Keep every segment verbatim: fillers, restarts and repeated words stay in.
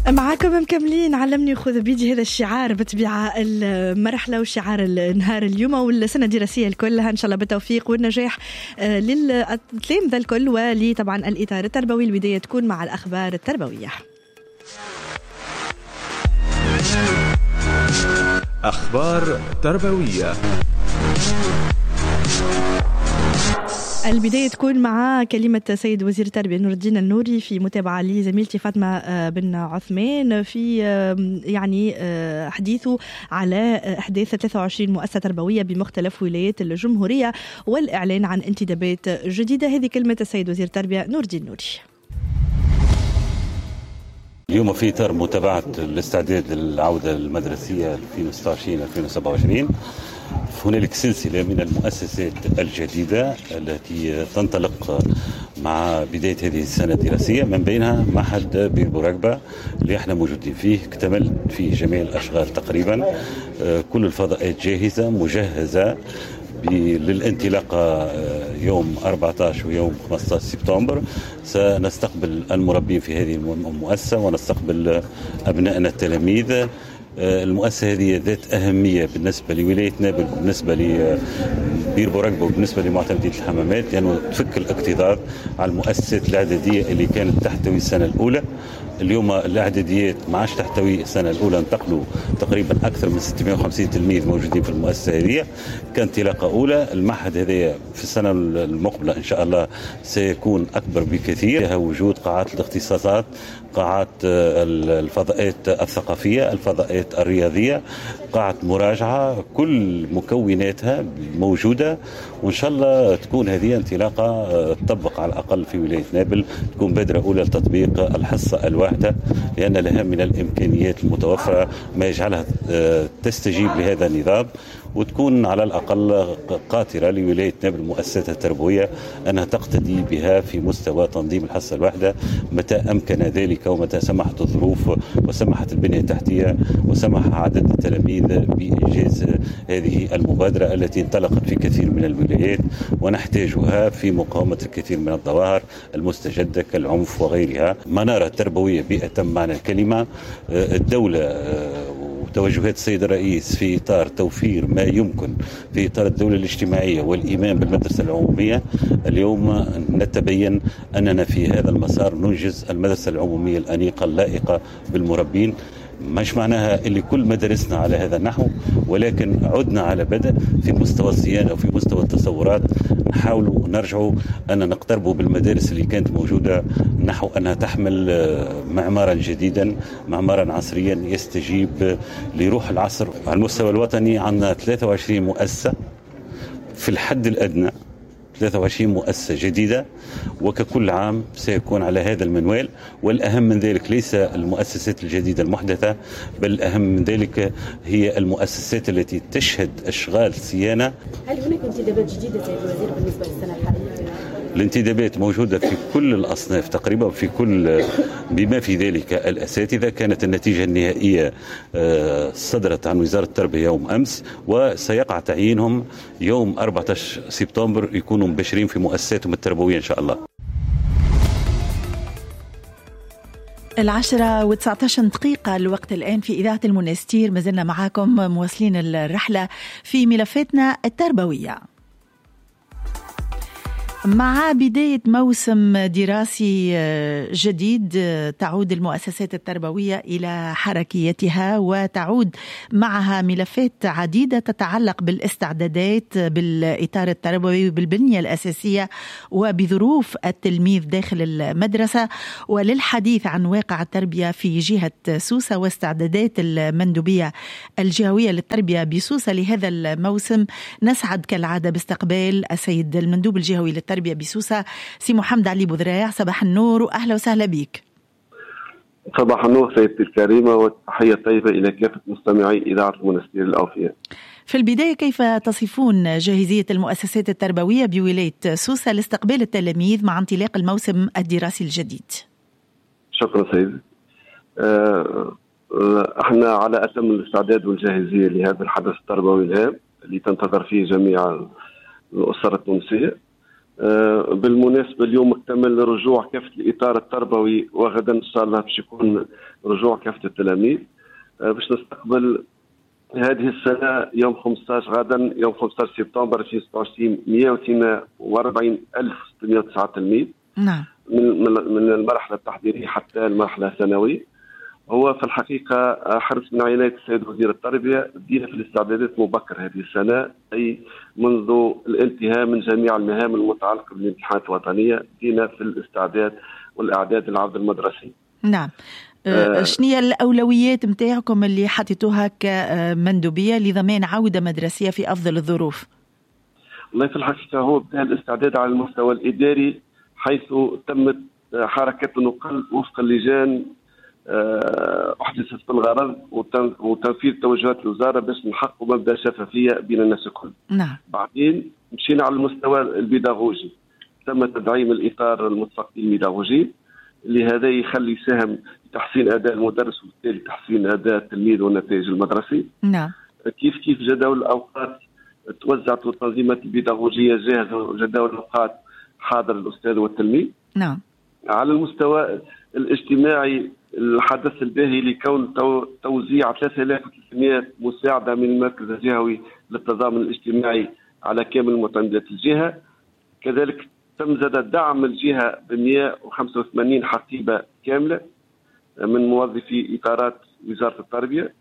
معاكم مكملين. علمني خذ بيدي، هذا الشعار بطبيعة المرحلة وشعار النهار اليوم والسنة الدراسية الكلها إن شاء الله بالتوفيق والنجاح للتلامذة الكل، ولي طبعا الإطار التربوي. البداية تكون مع الأخبار التربوية. أخبار تربوية. البداية تكون مع كلمة سيد وزير التربية نور الدين النوري في متابعة لزميلتي فاطمة بن عثمان في يعني حديثه على إحداث ثلاثة وعشرين مؤسسة تربوية بمختلف ولايات الجمهورية والإعلان عن انتدابات جديدة. هذه كلمة السيد وزير التربية نور الدين النوري. اليوم في إطار متابعة الاستعداد للعودة المدرسية ألفين وستة وعشرين ألفين وسبعة وعشرين، هنالك سلسلة من المؤسسات الجديدة التي تنطلق مع بداية هذه السنة الدراسية، من بينها معهد بير بوراقبة اللي احنا موجودين فيه. اكتمل فيه جميع الأشغال تقريبا، كل الفضاءات جاهزة مجهزة للانطلاقة يوم أربعة عشر ويوم خمسة عشر سبتمبر. سنستقبل المربين في هذه المؤسسة ونستقبل أبنائنا التلاميذ. المؤسسة هذه ذات أهمية بالنسبة لولاية نابل، بالنسبة لبير بوراقبة وبالنسبة لمعتمدية الحمامات، لأنه يعني تفك الاقتضاض على المؤسسات الإعدادية اللي كانت تحتوي السنة الأولى. اليوم الإعداديات ما عادش تحتوي السنة الأولى، انتقلوا تقريبا أكثر من ستمائة وخمسين تلميذ موجودين في المؤسسة هذه كانطلاقة أولى. المعهد هذا في السنة المقبلة إن شاء الله سيكون أكبر بكثير، وجود قاعات الاختصاصات، قاعات الفضاءات الثقافية، الفضاءات الرياضية، قاعة مراجعة، كل مكوناتها موجودة. وإن شاء الله تكون هذه انطلاقة تطبق على الأقل في ولاية نابل، تكون بادرة أولى لتطبيق الحصة الواحدة، لأن لها من الإمكانيات المتوفرة ما يجعلها تستجيب لهذا النظام، وتكون على الأقل قاطرة لولاية نابل المؤسسات التربوية أنها تقتدي بها في مستوى تنظيم الحصة الواحدة متى أمكن ذلك، ومتى سمحت الظروف وسمحت البنية التحتية وسمح عدد التلاميذ بإنجاز هذه المبادرة التي انطلقت في كثير من الولايات ونحتاجها في مقاومة الكثير من الظواهر المستجدة كالعنف وغيرها. منارة تربوية بأتم معنى الكلمة. الدولة توجهات السيد الرئيس في إطار توفير ما يمكن في إطار الدولة الاجتماعية والإيمان بالمدرسة العمومية. اليوم نتبين أننا في هذا المسار ننجز المدرسة العمومية الأنيقة اللائقة بالمربين. مش معناها اللي كل مدارسنا على هذا النحو، ولكن عدنا على بدء في مستوى الصيانة وفي مستوى التصورات. نحاولوا نرجعوا أن نقتربوا بالمدارس اللي كانت موجودة نحو أنها تحمل معمارا جديدا، معمارا عصريا يستجيب لروح العصر. على المستوى الوطني عندنا ثلاثة وعشرين مؤسسة في الحد الأدنى، ثلاثة وعشرين مؤسسة جديدة، وككل عام سيكون على هذا المنوال. والأهم من ذلك ليس المؤسسات الجديدة المحدثة، بل الأهم من ذلك هي المؤسسات التي تشهد أشغال صيانة. هل هناك انتدابات جديدة سيد الوزير بالنسبة للسنة الحالية؟ الانتدابات موجودة في كل الأصناف تقريبا، في كل بما في ذلك الأساتذة. كانت النتيجة النهائية صدرت عن وزارة التربية يوم أمس، وسيقع تعيينهم يوم أربعة عشر سبتمبر، يكونوا مبشرين في مؤسساتهم التربوية إن شاء الله. العشرة وتسعة عشر دقيقة الوقت الآن في إذاعة المنستير. ما زلنا معاكم مواصلين الرحلة في ملفاتنا التربوية. مع بداية موسم دراسي جديد تعود المؤسسات التربوية إلى حركيتها، وتعود معها ملفات عديدة تتعلق بالاستعدادات بالإطار التربوي وبالبنية الأساسية وبظروف التلميذ داخل المدرسة. وللحديث عن واقع التربية في جهة سوسة واستعدادات المندوبية الجهوية للتربية بسوسة لهذا الموسم، نسعد كالعادة باستقبال السيد المندوب الجهوي للتربية التربية بسوسة سي محمد علي بوذراع. صباح النور وأهلا وسهلا بك. صباح النور سيدتي الكريمة، وتحية طيبة إلى كافة مستمعي إذاعة المنستير الأوفياء. في البداية، كيف تصفون جاهزية المؤسسات التربوية بولاية سوسة لاستقبال التلاميذ مع انطلاق الموسم الدراسي الجديد؟ شكرا سيدي. أه احنا على أتم الاستعداد والجاهزية لهذا الحدث التربوي الهام اللي تنتظر فيه جميع الأسرة التونسية. بالمناسبة اليوم اكتمل رجوع كافة الإطار التربوي، وغدا إن شاء الله باش يكون رجوع كافة التلاميذ باش نستقبل هذه السنة يوم خمسة عشر غدا يوم خمسة عشر سبتمبر ألفين وستة وعشرين مئة واثنين وأربعين ألف وستمئة وتسعة تلميذ. نعم. من من المرحلة التحضيرية حتى المرحلة الثانوية. هو في الحقيقة حرص من عناية السيد وزير التربية، بدينا في الاستعدادات مبكر هذه السنة، أي منذ الانتهاء من جميع المهام المتعلقة بالامتحانات الوطنية بدينا في الاستعداد والإعداد للعودة المدرسي. نعم. أه شنية الأولويات متاعكم اللي حطيتوها كمندوبية لضمان عودة مدرسية في أفضل الظروف؟ والله في الحقيقة هو بدأ الاستعداد على المستوى الإداري، حيث تمت حركة النقل وفق اللجان أحدثت بالغرض وتنفيذ توجهات الوزارة باش نحققوا مبدأ الشفافية بين الناس الكل. نعم. بعدين مشينا على المستوى البيداغوجي، تم تدعيم الإطار المتفقين البيداغوجي اللي هذا يخلي يساهم في تحسين أداء المدرس وبالتالي تحسين أداء التلميذ والنتائج المدرسي. نعم. كيف كيف جداول الأوقات توزعت والتنظيمات البيداغوجية جاهزة وجداول الأوقات حاضر الأستاذ والتلميذ. نعم. على المستوى الاجتماعي الحدث الباهي لكون توزيع ثلاثة آلاف وثلاثمئة مساعدة من المركز الجهوي للتضامن الاجتماعي على كامل معتمدات الجهة. كذلك تم زاد دعم الجهة ب مئة وخمسة وثمانين حقيبة كاملة من موظفي إطارات وزارة التربية.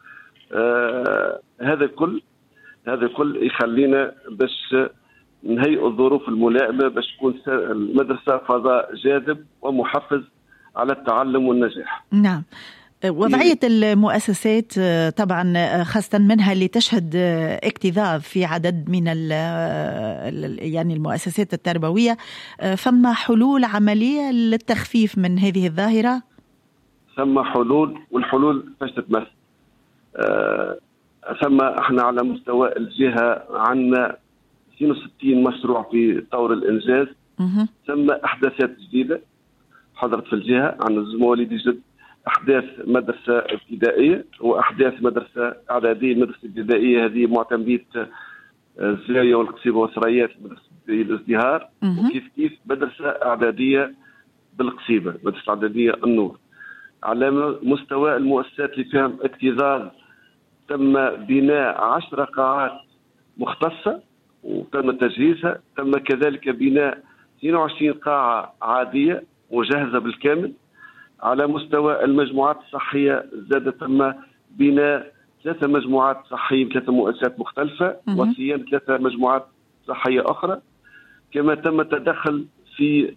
آه هذا الكل هذا الكل يخلينا باش نهيئ الظروف الملائمة باش تكون المدرسة فضاء جاذب ومحفز على التعلم والنجاح. نعم. وضعية المؤسسات طبعا خاصة منها اللي تشهد اكتظاظ في عدد من يعني المؤسسات التربوية، فما حلول عملية للتخفيف من هذه الظاهرة؟ ثم حلول، والحلول فاش تتمثل؟ ثم احنا على مستوى الجهة عندنا اثنين وستين مشروع في طور الإنجاز. ثم أحداثات جديدة حضرت في الجهة عن الزموالي جد، أحداث مدرسة ابتدائية وأحداث مدرسة إعدادية. المدرسة الابتدائية هذه معتمدية الزاوية والقصيبة والسريات مدرسة الازدهار، وكيف كيف مدرسة إعدادية بالقصيبة مدرسة إعدادية النور. على مستوى المؤسسات اللي فيها اكتظاظ تم بناء عشر قاعات مختصة وتم تجهيزها. تم كذلك بناء اثنين وعشرين قاعة عادية مجهزة بالكامل. على مستوى المجموعات الصحية زاد تم بناء ثلاثة مجموعات صحية بثلاثة مؤسسات مختلفة وصيانة ثلاثة مجموعات صحية أخرى. كما تم التدخل في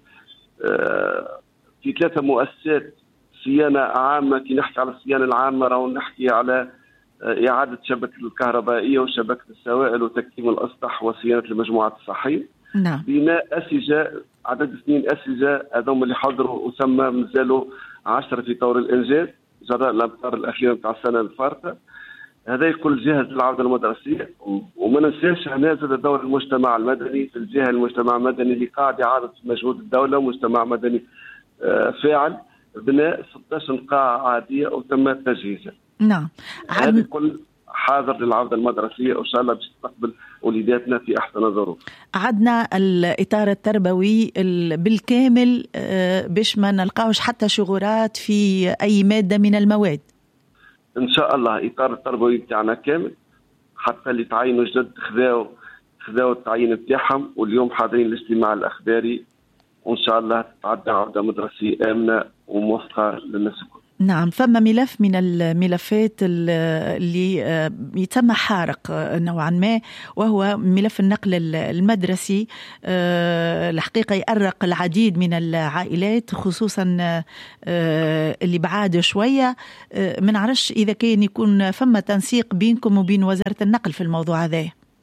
في ثلاثة مؤسسات صيانة عامة. كي نحكي على الصيانة العامة راهو نحكي على إعادة شبكة الكهربائية وشبكة السوائل وتكتيم الأسطح وصيانة المجموعات الصحية. نعم. بناء أسجة عدد اثنين أسجة هذوم اللي حضروا وثم مازالوا عشرة في طور الإنجاز جراء الأمطار الأخيرة نتاع السنة الفارطة. هذا الكل جاهز للعودة المدرسية. وما ننساش هنا زاد دور المجتمع المدني في الجهة. المجتمع المدني اللي قاعد إعادة مجهود الدولة، مجتمع مدني فاعل. بناء ستة عشر قاعة عادية وتم تجهيزها. نعم. هذا الكل حاضر للعودة المدرسية وإن شاء الله باش تستقبل وليداتنا في أحسن الظروف. عدنا الإطار التربوي بالكامل باش ما نلقاوش حتى شغورات في أي مادة من المواد. إن شاء الله إطار التربوي بتاعنا كامل، حتى اللي تعينوا جدد خذاوا خذاوا التعيين بتاعهم واليوم حاضرين الاجتماع الأخباري، وإن شاء الله تعدى عودة مدرسية آمنة وموفقة للناس الكل. نعم. فما ملف من الملفات اللي يتم حارق نوعا ما وهو ملف النقل المدرسي. الحقيقة يأرق العديد من العائلات خصوصا اللي بعاد شوية. من عرش إذا كان يكون فما تنسيق بينكم وبين وزارة النقل في الموضوع هذا.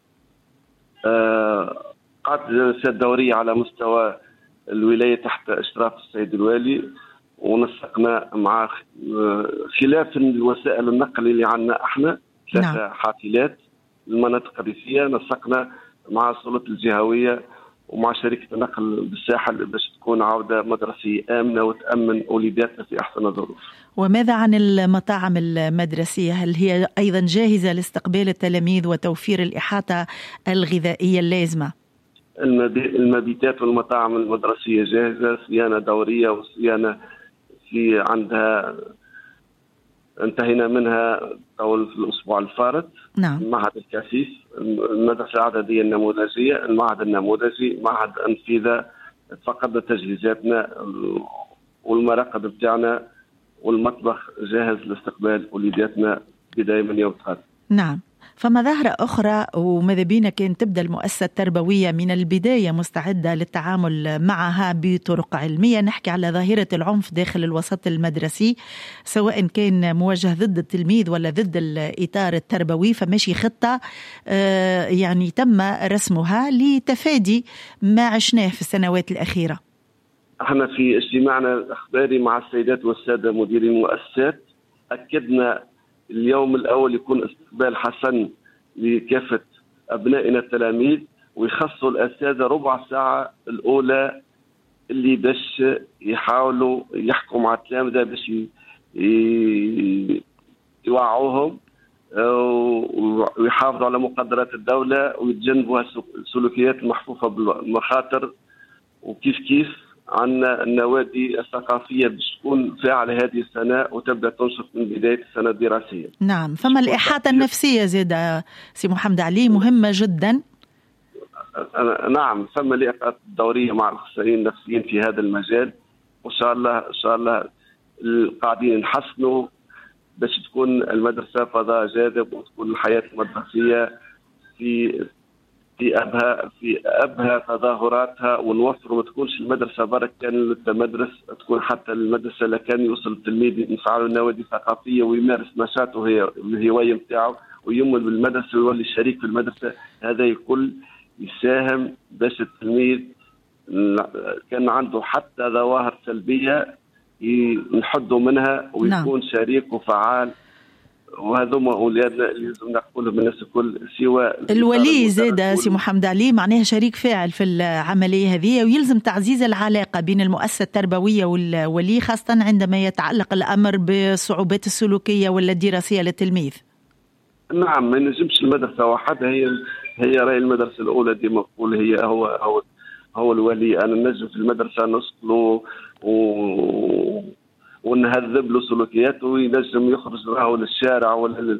قعدت جلسات دورية على مستوى الولاية تحت إشراف السيد الوالي، ونسقنا مع خلاف الوسائل النقل اللي عندنا احنا ثلاثة نعم. حافلات المناطق الريفية نسقنا مع السلطات الجهوية ومع شركة النقل بالساحل باش تكون عودة مدرسية آمنة وتأمن وليداتنا في أحسن الظروف. وماذا عن المطاعم المدرسية؟ هل هي أيضا جاهزة لاستقبال التلاميذ وتوفير الإحاطة الغذائية اللازمة؟ المبيتات والمطاعم المدرسية جاهزة، صيانة دورية وصيانة في عندها انتهينا منها طول في الأسبوع الفارط. نعم. معهد الكاسيس، المدرسة الإعدادية النموذجية، المعهد النموذجي، معهد أنفيذة، فقدنا تجهيزاتنا والمراقد بتاعنا والمطبخ جاهز لاستقبال وليداتنا بداية من يوم الغد. نعم. فما ظاهرة أخرى وماذا بينا كان تبدأ المؤسسة التربوية من البداية مستعدة للتعامل معها بطرق علمية. نحكي على ظاهرة العنف داخل الوسط المدرسي، سواء كان موجه ضد التلميذ ولا ضد الإطار التربوي، فماشي خطة يعني تم رسمها لتفادي ما عشناه في السنوات الأخيرة. احنا في اجتماعنا الأخباري مع السيدات والسادة مديري المؤسسات أكدنا اليوم الأول يكون استقبال حسن لكافة أبنائنا التلاميذ، ويخصوا الأساتذة ربع ساعة الأولى اللي باش يحاولوا يحكوا مع التلامذة باش يوعوهم ويحافظوا على مقدرات الدولة ويتجنبوا السلوكيات المحفوفة بالمخاطر. وكيف كيف عندنا النوادي الثقافية باش تكون فاعلة هذه السنة وتبدأ تنشط من بداية السنة الدراسية. نعم. فما الإحاطة النفسية زيادة سي محمد علي مهمة جدا. نعم، ثم لقاءات دورية مع الأخصائيين النفسيين في هذا المجال، وإن شاء الله إن شاء الله القاعدين نحسنوا باش تكون المدرسة فضاء جاذب وتكون الحياة المدرسية في في أبها في أبها تظاهراتها، ونوفر ما تكونش المدرسة برك كان للتمدرس، تكون حتى المدرسة اللي كان يوصل التلميذ يفعلوا النوادي الثقافية ويمارس نشاطه هي الهواية متاعه ويمل بالمدرسة ويولي شريك في المدرسة. هذا الكل يساهم باش التلميذ كان عنده حتى ظواهر سلبية نحدوا منها ويكون نعم. شريك وفعال. وهذوما أولادنا اللي لازم نقولهم من الناس الكل، سواء الولي زاد سي محمد علي معناها شريك فاعل في العملية هذه، ويلزم تعزيز العلاقة بين المؤسسة التربوية والولي، خاصة عندما يتعلق الأمر بالصعوبات السلوكية ولا الدراسية للتلميذ. نعم، ما نجمش المدرسة وحدها هي هي رأي المدرسة الأولى دي مقول هي هو هو هو الولي. أنا نجم في المدرسة نسقله و ونهذب له سلوكياته وينجم يخرج راهو للشارع ولا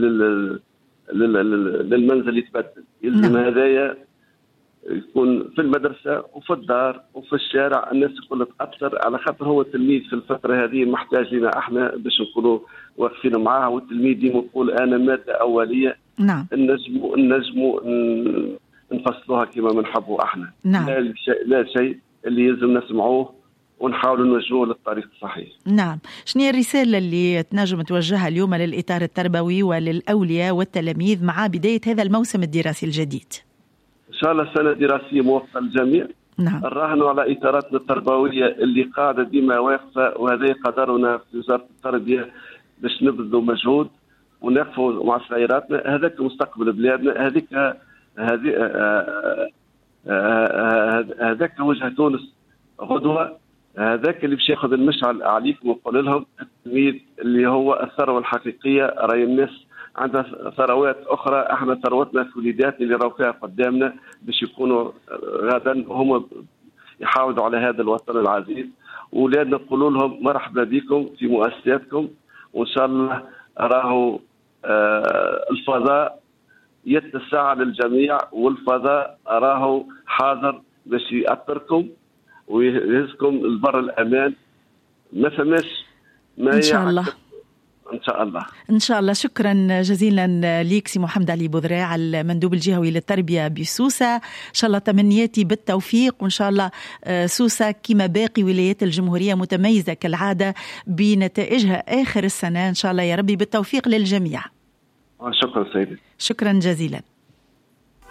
للمنزل يتبدل. يلزم هذايا يكون في المدرسة وفي الدار وفي الشارع، الناس الكل تأثر، على خاطر هو التلميذ في الفترة هذه محتاج لنا احنا باش نكونوا واقفين معاه. والتلميذ ديما يقول أنا مادة أولية. نعم. النجم النجم نفصلوها كما بنحبوا احنا. نعم. لا شيء لا شيء اللي يلزم نسمعوه ونحاول نوجهه للطريق الصحيح. نعم. شنو هي الرسالة اللي تنجم توجهها اليوم للإطار التربوي وللأولياء والتلاميذ مع بداية هذا الموسم الدراسي الجديد؟ إن شاء الله سنة دراسية موفقة للجميع. نعم. نراهنوا على إطاراتنا التربوية اللي قاعدة ديما واقفة، وهذا قدرنا في وزارة التربية باش نبذلوا مجهود ونقفوا مع صغيراتنا. هذاك مستقبل بلادنا، هذيك هذه هذاك وجه تونس غدوة. هذاك اللي باش ياخذ المشعل عليكم ونقول لهم التلميذ اللي هو الثروة الحقيقية. راي الناس عندها ثروات أخرى، احنا ثروتنا في وليداتنا اللي راهو فيها قدامنا باش يكونوا غدا هم يحافظوا على هذا الوطن العزيز. وولادنا نقولوا لهم مرحبا بكم في مؤسساتكم، وإن شاء الله راهو آه الفضاء يتسع للجميع، والفضاء راهو حاضر باش يأثركم ويهزكم البر الأمان. ما فماش ما إن شاء الله. إن شاء الله إن شاء الله. شكرا جزيلا ليك سي محمد علي بوذراع المندوب الجهوي للتربية بسوسة. إن شاء الله تمنياتي بالتوفيق، وإن شاء الله سوسة كما باقي ولايات الجمهورية متميزة كالعادة بنتائجها آخر السنة. إن شاء الله يا ربي بالتوفيق للجميع. شكرا سيدي. شكرا جزيلا.